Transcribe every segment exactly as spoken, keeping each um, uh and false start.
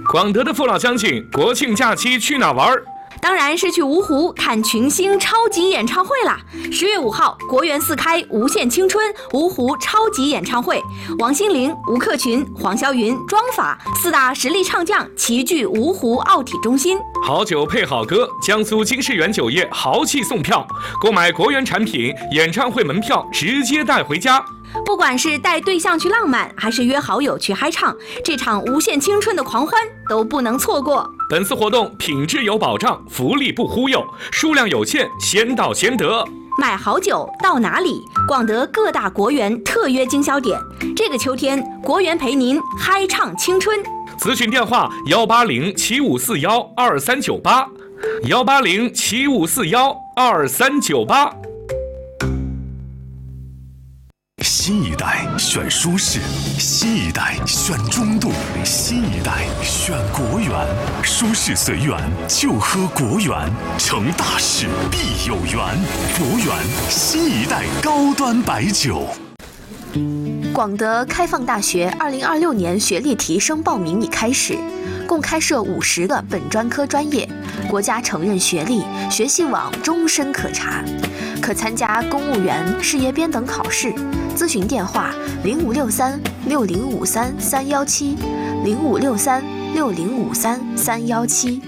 广德的父老乡亲，国庆假期去哪玩？ 当然是去芜湖看群星超级演唱会啦！十月五号，国园四开无限青春芜湖超级演唱会，王心凌、吴克群、黄霄云、庄法四大实力唱将齐聚芜湖奥体中心。 好酒配好歌，江苏金世园酒业豪气送票，购买国园产品，演唱会门票直接带回家。 不管是带对象去浪漫，还是约好友去嗨唱，这场无限青春的狂欢都不能错过。 本次活动品质有保障，福利不忽悠，数量有限，先到先得。 买好酒到哪里？广德各大国园特约经销点。这个秋天，国园陪您嗨唱青春。 咨询电话：幺八零七五四幺二三九八，幺八零七五四幺二三九八。 新一代选舒适，新一代选中度，新一代选国园。舒适随缘，就喝国园，成大事必有缘。国园新一代高端白酒。 广德开放大学二零二六年学历提升报名已开始，共开设五十个本专科专业，国家承认学历，学信网终身可查，可参加公务员、事业编等考试。咨询电话：零五六三六零五三三幺七，零五六三六零五三三幺七。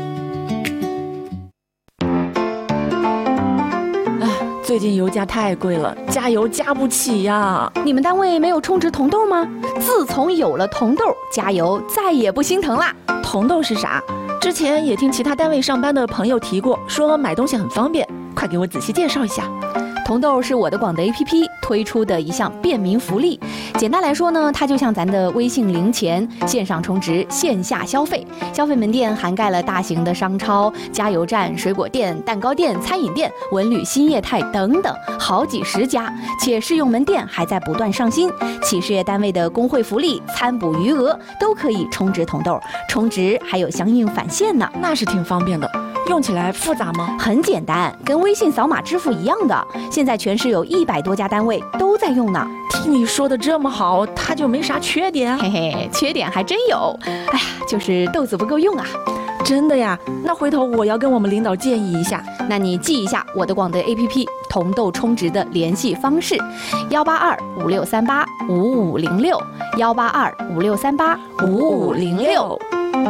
最近油价太贵了，加油加不起呀！ 你们单位没有充值铜豆吗？自从有了铜豆，加油再也不心疼啦。 铜豆是啥？之前也听其他单位上班的朋友提过，说买东西很方便，快给我仔细介绍一下。 铜豆是我的广德 A P P 推出的一项便民福利。简单来说呢，它就像咱的微信零钱，线上充值，线下消费。消费门店涵盖了大型的商超、加油站、水果店、蛋糕店、餐饮店、文旅新业态等等，好几十家。且试用门店还在不断上新，企事业单位的工会福利、餐补余额都可以充值铜豆，充值还有相应返现呢， 那是挺方便的。用起来复杂吗？ 很简单，跟微信扫码支付一样的。现在全市有一百多家单位都在用呢。 听你说的这么好，它就没啥缺点？ 嘿嘿，缺点还真有。哎呀，就是豆子不够用啊。 真的呀？那回头我要跟我们领导建议一下。 那你记一下我的广德 A P P 铜豆充值的联系方式：幺八二五六三八五五零六，幺八二五六三八五五零六。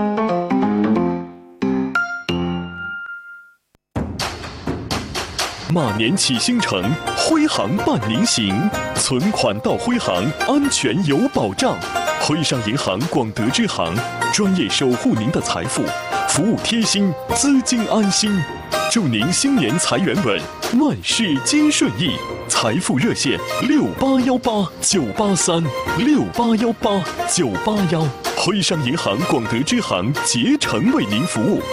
马年启星城，徽行伴您行，存款到徽行，安全有保障。徽商银行广德支行，专业守护您的财富，服务贴心，资金安心。祝您新年财源稳，万事皆顺意。财富热线：六八幺八九八三，六八幺八九八幺。徽商银行广德支行竭诚为您服务。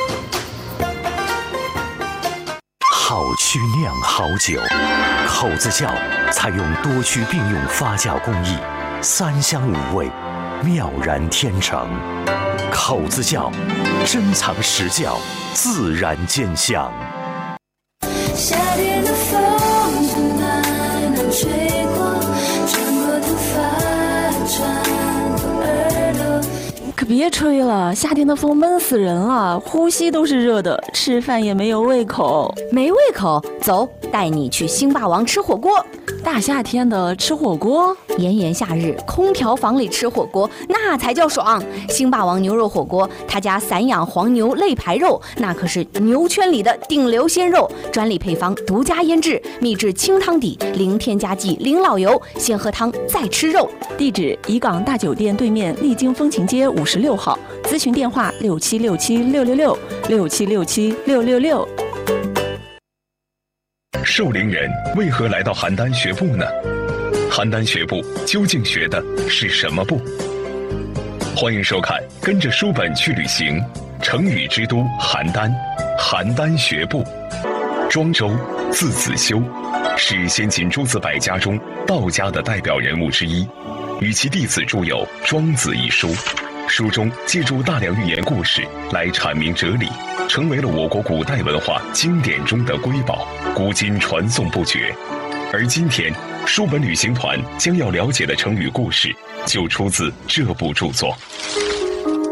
好区酿好酒，口子窖采用多区并用发酵工艺，三香五味，妙然天成。口子窖珍藏实窖，自然兼香。夏天的风从南南吹过，穿过头发，穿过耳朵。 可别吹了，夏天的风闷死人了，呼吸都是热的，吃饭也没有胃口。 没胃口？走，带你去星霸王吃火锅。 大夏天的吃火锅， 炎炎夏日，空调房里吃火锅那才叫爽。星霸王牛肉火锅，他家散养黄牛肋排肉，那可是牛圈里的顶流鲜肉，专利配方，独家腌制，秘制清汤底，零添加剂，零老油，先喝汤再吃肉。 地址：怡港大酒店对面丽晶风情街五十六号，咨询电话：六七六七六六六六七六七六六六。 寿陵人为何来到邯郸学步呢？邯郸学步究竟学的是什么步？欢迎收看《跟着书本去旅行》，成语之都邯郸，邯郸学步。庄周，字子修，是先秦诸子百家中道家的代表人物之一，与其弟子著有《庄子》一书。书中借助大量寓言故事来阐明哲理，成为了我国古代文化经典中的瑰宝，古今传颂不绝。而今天书本旅行团将要了解的成语故事就出自这部著作。